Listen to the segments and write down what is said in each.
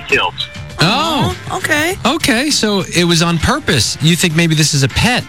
killed. Oh, okay. Okay, so it was on purpose. You think maybe this is a pet?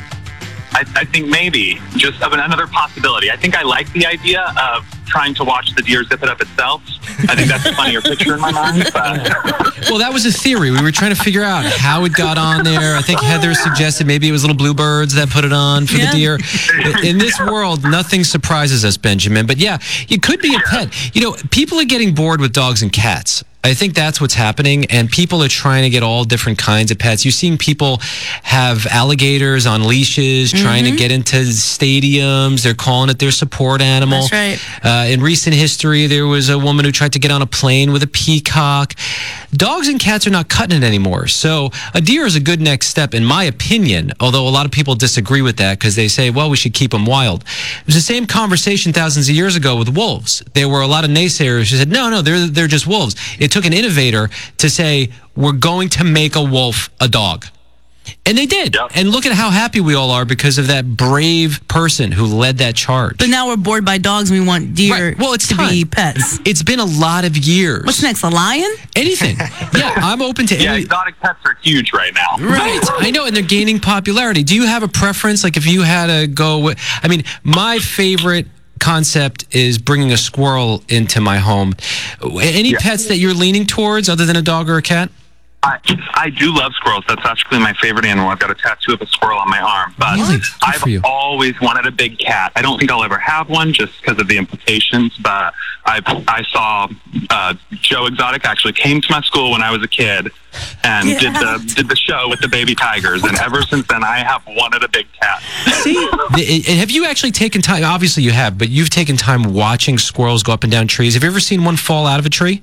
I think maybe just of another possibility. I think I like the idea of trying to watch the deer zip it up itself. I think that's a funnier picture in my mind. But. Well, that was a theory. We were trying to figure out how it got on there. I think Heather suggested maybe it was little bluebirds that put it on for the deer. In this world, nothing surprises us, Benjamin. But yeah, it could be a pet. You know, people are getting bored with dogs and cats. I think that's what's happening, and people are trying to get all different kinds of pets. You're seeing people have alligators on leashes, trying to get into stadiums. They're calling it their support animal. That's right. In recent history, there was a woman who tried to get on a plane with a peacock. Dogs and cats are not cutting it anymore. So a deer is a good next step, in my opinion, although a lot of people disagree with that because they say, well, we should keep them wild. It was the same conversation thousands of years ago with wolves. There were a lot of naysayers who said, no, they're just wolves. It took an innovator to say, we're going to make a wolf a dog. And they did. Yep. And look at how happy we all are because of that brave person who led that charge. But now we're bored by dogs and we want deer to be pets. It's been a lot of years. What's next, a lion? Anything. Yeah, I'm open to any. Exotic pets are huge right now. Right. I know, and they're gaining popularity. Do you have a preference? Like if you had to go with, I mean, my favorite concept is bringing a squirrel into my home. Any pets that you're leaning towards other than a dog or a cat? I do love squirrels. That's actually my favorite animal. I've got a tattoo of a squirrel on my arm. But really? I've always wanted a big cat. I don't think I'll ever have one just because of the implications. But I saw Joe Exotic actually came to my school when I was a kid and did the show with the baby tigers. And ever since then, I have wanted a big cat. See, have you actually taken time? Obviously you have, but you've taken time watching squirrels go up and down trees. Have you ever seen one fall out of a tree?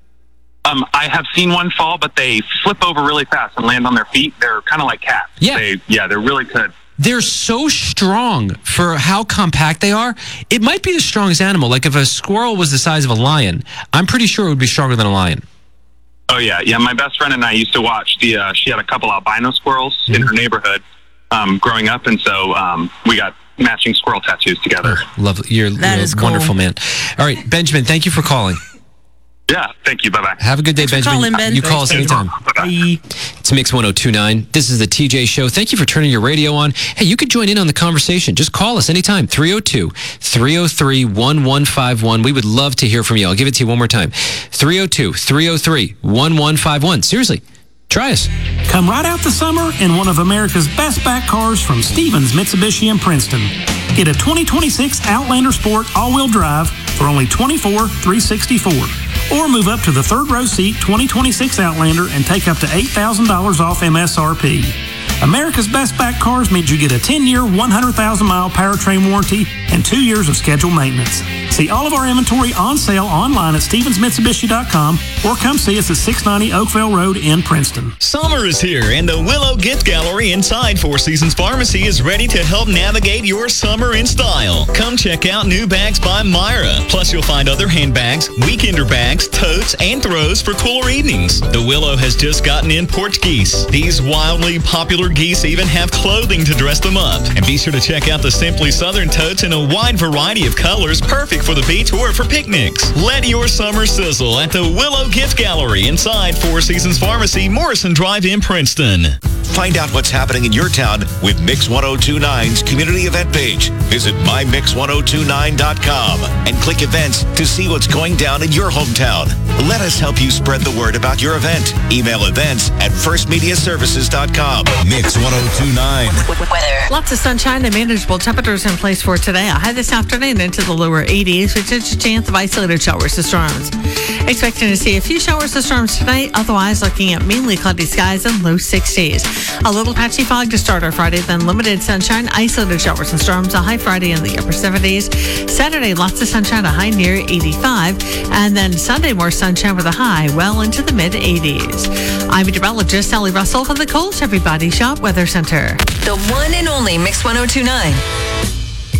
I have seen one fall, but they flip over really fast and land on their feet. They're kind of like cats. Yeah. They're really good. They're so strong for how compact they are. It might be the strongest animal. Like if a squirrel was the size of a lion, I'm pretty sure it would be stronger than a lion. Oh, yeah. Yeah, my best friend and I used to watch she had a couple albino squirrels in her neighborhood growing up, and so we got matching squirrel tattoos together. Oh, lovely. You're a wonderful man. All right, Benjamin, thank you for calling. Yeah, thank you. Bye-bye. Have a good day, Benjamin. Calling, Ben. You call us anytime. Bye-bye. It's Mix 1029. This is the TJ Show. Thank you for turning your radio on. Hey, you could join in on the conversation. Just call us anytime. 302-303-1151. We would love to hear from you. I'll give it to you one more time. 302-303-1151. Seriously, try us. Come right out the summer in one of America's best back cars from Stevens Mitsubishi in Princeton. Get a 2026 Outlander Sport all-wheel drive for only $24,364. Or move up to the third row seat 2026 Outlander and take up to $8,000 off MSRP. America's Best Back Cars means you get a 10-year, 100,000-mile powertrain warranty and 2 years of scheduled maintenance. See all of our inventory on sale online at StevensMitsubishi.com or come see us at 690 Oakville Road in Princeton. Summer is here, and the Willow Gift Gallery inside Four Seasons Pharmacy is ready to help navigate your summer in style. Come check out new bags by Myra. Plus, you'll find other handbags, weekender bags, totes, and throws for cooler evenings. The Willow has just gotten in Portuguese. These wildly popular geese even have clothing to dress them up. And be sure to check out the Simply Southern totes in a wide variety of colors, perfect for the beach or for picnics. Let your summer sizzle at the Willow Gift Gallery inside Four Seasons Pharmacy, Morrison Drive in Princeton. Find out what's happening in your town with Mix 1029's community event page. Visit mymix1029.com and click events to see what's going down in your hometown. Let us help you spread the word about your event. Email events at firstmediaservices.com. Mix 1029. Weather. Lots of sunshine and manageable temperatures in place for today. A high this afternoon into the lower 80s, with a chance of isolated showers to storms. Expecting to see a few showers to storms tonight, otherwise looking at mainly cloudy skies and low 60s. A little patchy fog to start our Friday, then limited sunshine, isolated showers and storms, a high Friday in the upper 70s. Saturday, lots of sunshine, a high near 85. And then Sunday, more sunshine with a high well into the mid 80s. I'm meteorologist Sally Russell from the Kohl Chevy Body Shop Weather Center. The one and only Mix 1029.